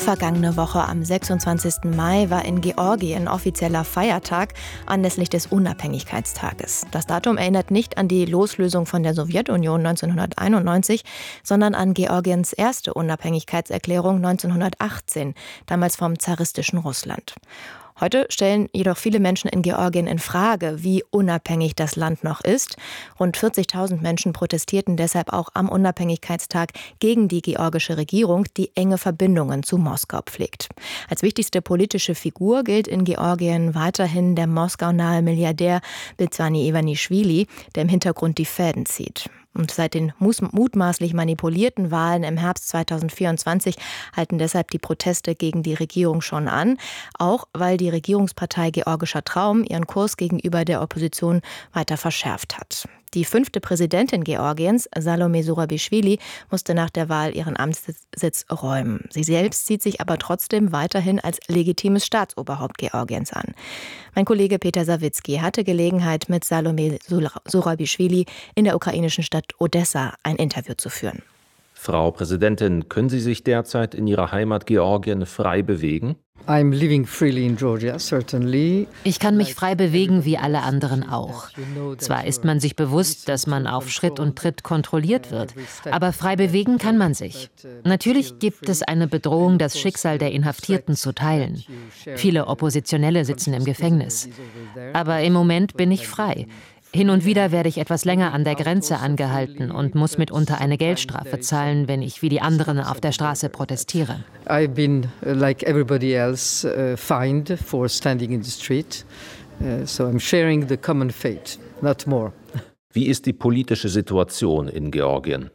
Vergangene Woche am 26. Mai war in Georgien offizieller Feiertag anlässlich des Unabhängigkeitstages. Das Datum erinnert nicht an die Loslösung von der Sowjetunion 1991, sondern an Georgiens erste Unabhängigkeitserklärung 1918, damals vom zaristischen Russland. Heute stellen jedoch viele Menschen in Georgien in Frage, wie unabhängig das Land noch ist. Rund 40.000 Menschen protestierten deshalb auch am Unabhängigkeitstag gegen die georgische Regierung, die enge Verbindungen zu Moskau pflegt. Als wichtigste politische Figur gilt in Georgien weiterhin der moskaunahe Milliardär Bidzhani Ivanischvili, der im Hintergrund die Fäden zieht. Und seit den mutmaßlich manipulierten Wahlen im Herbst 2024 halten deshalb die Proteste gegen die Regierung schon an, auch weil die Regierungspartei Georgischer Traum ihren Kurs gegenüber der Opposition weiter verschärft hat. Die 5. Präsidentin Georgiens, Salome Zurabischvili, musste nach der Wahl ihren Amtssitz räumen. Sie selbst sieht sich aber trotzdem weiterhin als legitimes Staatsoberhaupt Georgiens an. Mein Kollege Peter Sawicki hatte Gelegenheit, mit Salome Zurabischvili in der ukrainischen Stadt Odessa ein Interview zu führen. Frau Präsidentin, können Sie sich derzeit in Ihrer Heimat Georgien frei bewegen? Ich kann mich frei bewegen, wie alle anderen auch. Zwar ist man sich bewusst, dass man auf Schritt und Tritt kontrolliert wird, aber frei bewegen kann man sich. Natürlich gibt es eine Bedrohung, das Schicksal der Inhaftierten zu teilen. Viele Oppositionelle sitzen im Gefängnis. Aber im Moment bin ich frei. Hin und wieder werde ich etwas länger an der Grenze angehalten und muss mitunter eine Geldstrafe zahlen, wenn ich wie die anderen auf der Straße protestiere. I've been, like everybody else, fined for standing in the street. So I'm sharing the common fate, not more. Wie ist die politische Situation in Georgien?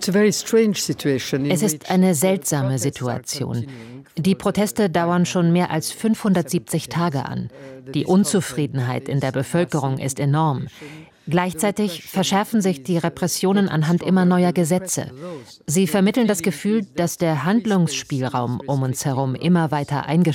Es ist eine seltsame Situation. Die Proteste dauern schon mehr als 570 Tage an. Die Unzufriedenheit in der Bevölkerung ist enorm. Gleichzeitig verschärfen sich die Repressionen anhand immer neuer Gesetze. Sie vermitteln das Gefühl, dass der Handlungsspielraum um uns herum immer weiter eingeschränkt wird.